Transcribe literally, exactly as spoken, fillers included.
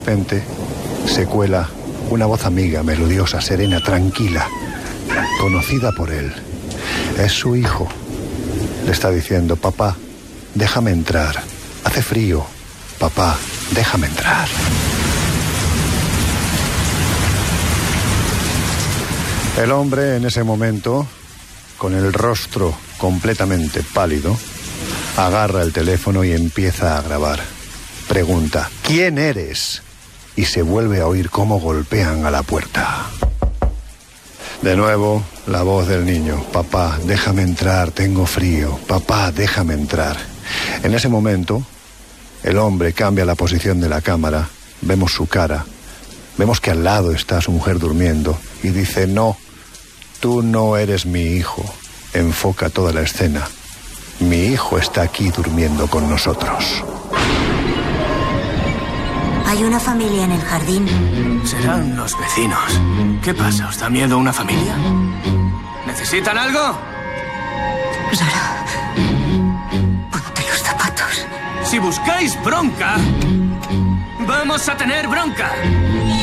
De repente se cuela una voz amiga, melodiosa, serena, tranquila, conocida por él. Es su hijo. Le está diciendo: papá, déjame entrar. Hace frío. Papá, déjame entrar. El hombre en ese momento, con el rostro completamente pálido, agarra el teléfono y empieza a grabar. Pregunta: ¿quién eres? Y se vuelve a oír cómo golpean a la puerta. De nuevo, la voz del niño: papá, déjame entrar, tengo frío. Papá, déjame entrar. En ese momento, el hombre cambia la posición de la cámara, vemos su cara, vemos que al lado está su mujer durmiendo y dice: no, tú no eres mi hijo. Enfoca toda la escena. Mi hijo está aquí durmiendo con nosotros. Hay una familia en el jardín. Serán los vecinos. ¿Qué pasa? ¿Os da miedo una familia? ¿Necesitan algo? Sara, ponte los zapatos. Si buscáis bronca, vamos a tener bronca.